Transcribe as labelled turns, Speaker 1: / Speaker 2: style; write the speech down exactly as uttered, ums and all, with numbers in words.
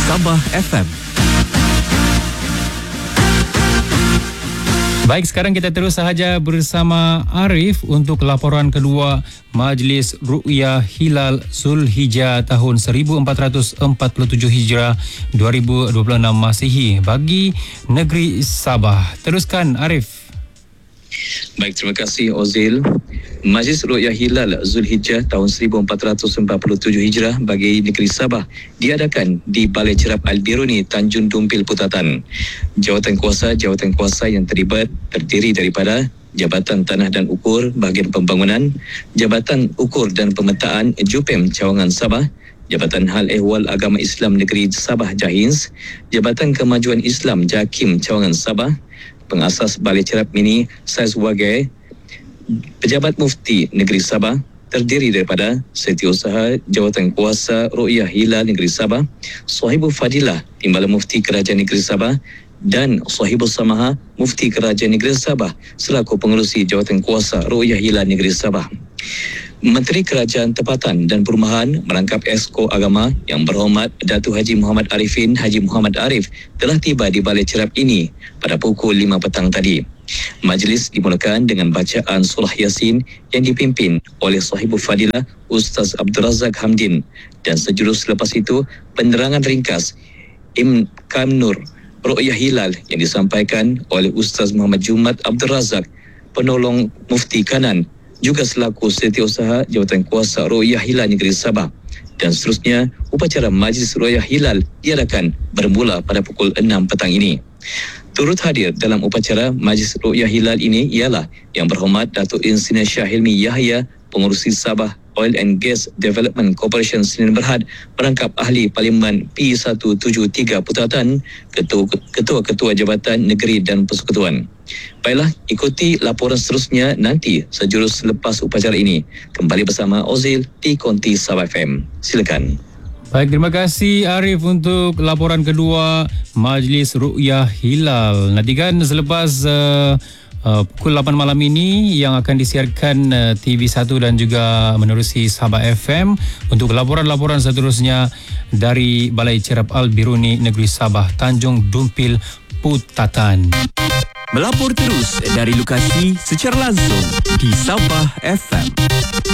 Speaker 1: Sabah F M.
Speaker 2: Baik, sekarang kita terus sahaja bersama Arif untuk laporan kedua Majlis Ru'yah Hilal Zulhijjah tahun seribu empat ratus empat puluh tujuh Hijrah dua ribu dua puluh enam Masihi bagi negeri Sabah. Teruskan Arif.
Speaker 3: Baik, terima kasih Ozil. Majlis Ru'yah Hilal Zulhijjah tahun seribu empat ratus empat puluh tujuh Hijrah bagi negeri Sabah diadakan di Balai Cerap Al-Biruni, Tanjung Dumpil, Putatan. Jawatan kuasa jawatan kuasa yang terlibat terdiri daripada Jabatan Tanah dan Ukur Bahagian Pembangunan, Jabatan Ukur dan Pemetaan Jupem Cawangan Sabah, Jabatan Hal Ehwal Agama Islam Negeri Sabah Jahins, Jabatan Kemajuan Islam Jakim Cawangan Sabah, Pengasas Balai Cerap Mini Saiz Wagai, Pejabat Mufti Negeri Sabah terdiri daripada Setiausaha Jawatan Kuasa Ru'yah Hilal Negeri Sabah, Sahibul Fadilah Timbalan Mufti Kerajaan Negeri Sabah dan Sahibul Samaha Mufti Kerajaan Negeri Sabah selaku pengerusi Jawatan Kuasa Ru'yah Hilal Negeri Sabah. Menteri Kerajaan Tempatan dan Perumahan merangkap Esko Agama Yang Berhormat Datuk Haji Muhammad Arifin Haji Muhammad Arif telah tiba di Balai Cerap ini pada pukul lima petang tadi. Majlis dimulakan dengan bacaan surah Yasin yang dipimpin oleh Sahibul Fadilah Ustaz Abdul Razak Hamdin, dan sejurus selepas itu penerangan ringkas Imkam Nur Ru'yah Hilal yang disampaikan oleh Ustaz Muhammad Jumat Abdul Razak, penolong Mufti Kanan juga selaku Setiausaha Jawatan Kuasa Ru'yah Hilal Negeri Sabah. Dan seterusnya upacara Majlis Ru'yah Hilal diadakan bermula pada pukul enam petang ini. Turut hadir dalam upacara Majlis Ru'yah Hilal ini ialah Yang Berhormat Datuk Insinyur Shah Hilmi Yahya, Pengurusi Sabah Oil and Gas Development Corporation Sdn Bhd, merangkap Ahli Parlimen P seratus tujuh puluh tiga Putatan, Ketua-Ketua Jabatan Negeri dan Persekutuan. Baiklah, ikuti laporan seterusnya nanti sejurus selepas upacara ini. Kembali bersama Ozil di Konti Sabah F M. Silakan.
Speaker 2: Baik, terima kasih Arif untuk laporan kedua Majlis Ru'yah Hilal. Nantikan selepas uh, uh, pukul lapan malam ini yang akan disiarkan uh, T V satu dan juga menerusi Sabah F M untuk laporan-laporan seterusnya dari Balai Cerap Al-Biruni Negeri Sabah, Tanjung Dumpil, Putatan.
Speaker 1: Melapor terus dari lokasi secara langsung di Sabah F M.